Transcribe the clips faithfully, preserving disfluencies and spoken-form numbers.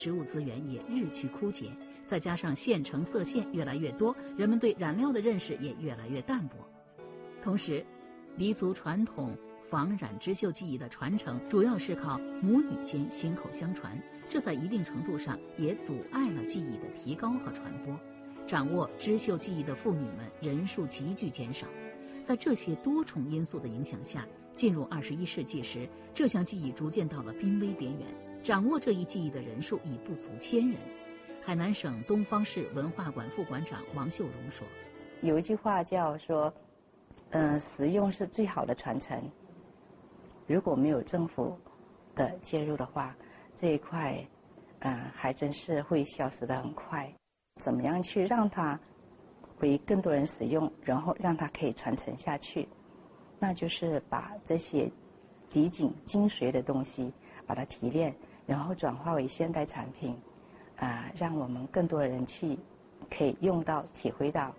植物资源也日趋枯竭，再加上线成色线越来越多，人们对染料的认识也越来越淡薄。同时，黎族传统仿染织绣技艺的传承主要是靠母女间心口相传，这在一定程度上也阻碍了技艺的提高和传播。掌握织绣技艺的妇女们人数急剧减少。在这些多重因素的影响下，进入二十一世纪时，这项技艺逐渐到了濒危边缘，掌握这一技艺的人数已不足千人。海南省东方市文化馆副馆长王秀荣说：“ 有一句话叫说，嗯、呃，实用是最好的传承。如果没有政府的介入的话，这一块，嗯、呃，还真是会消失得很快。怎么样去让它为更多人使用，然后让它可以传承下去，那就是把这些极简精髓的东西把它提炼，然后转化为现代产品，啊、呃，让我们更多人去可以用到、体会到。”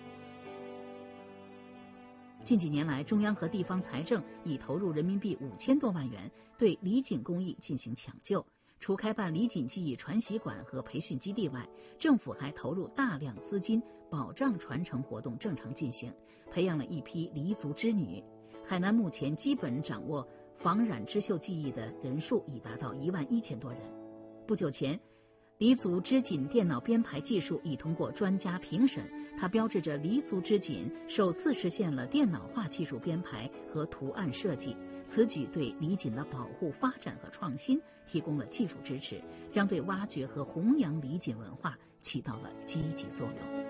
近几年来，中央和地方财政已投入人民币五千多万元对李锦工艺进行抢救。除开办李锦技艺传习馆和培训基地外，政府还投入大量资金保障传承活动正常进行，培养了一批黎族织女。海南目前基本掌握仿染织绣技艺的人数已达到一万一千多人。不久前，黎族织锦电脑编排技术已通过专家评审，它标志着黎族织锦首次实现了电脑化技术编排和图案设计。此举对黎锦的保护、发展和创新提供了技术支持，将对挖掘和弘扬黎锦文化起到了积极作用。